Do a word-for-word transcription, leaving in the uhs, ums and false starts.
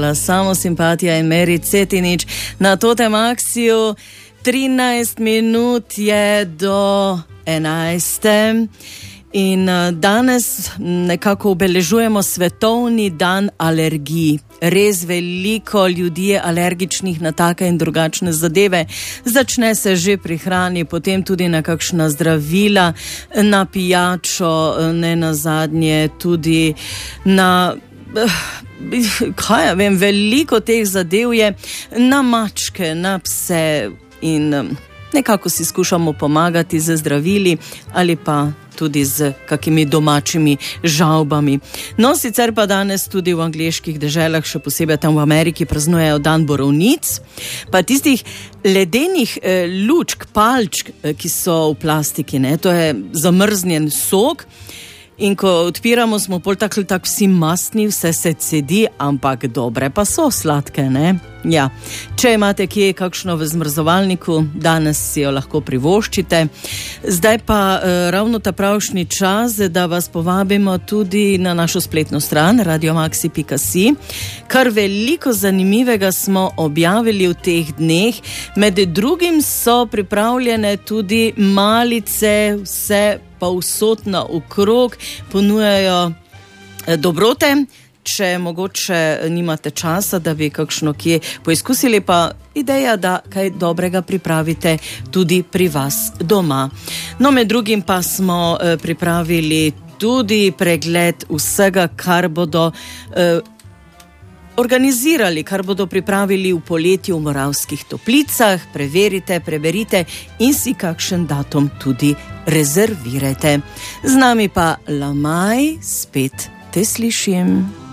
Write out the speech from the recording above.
Samo simpatija in Meri Cetinič na Totem Axiju. trinajst minut je do enajste in danes nekako obeležujemo svetovni dan alergij. Res veliko ljudi je alergičnih na take in drugačne zadeve. Začne se že pri hrani, potem tudi na kakšna zdravila, na pijačo, ne nazadnje tudi na... kaj ja vem, veliko teh zadev je, na mačke, na pse in nekako si skušamo pomagati z zdravili ali pa tudi z kakimi domačimi žavbami. No, sicer pa danes tudi v angleških deželah, še posebej tam v Ameriki, praznujejo dan borovnic, pa tistih ledenih eh, lučk, palčk, eh, ki so v plastiki, ne, to je zamrznjen sok. In ko odpiramo, smo pol tako tak vsi mastni, vse se cedi, ampak dobre pa so sladke, ne? Ja, če imate kje kakšno v zmrzovalniku, danes si jo lahko privoščite. Zdaj pa eh, ravno ta pravšnji čas, da vas povabimo tudi na našo spletno stran radiomaxi pika si. Kar veliko zanimivega smo objavili v teh dneh. Med drugim so pripravljene tudi malice, vse pa vsotna okrog, ponujajo dobrote. Če mogoče nimate časa, da bi kakšno kje poizkusili, pa ideja, da kaj dobrega pripravite tudi pri vas doma. No, med drugim pa smo eh, pripravili tudi pregled vsega, kar bodo eh, organizirali, kar bodo pripravili v poletju v Moravskih Toplicah. Preverite, preberite in si kakšen datum tudi rezervirajte. Z nami pa Lamaj, spet te slišim.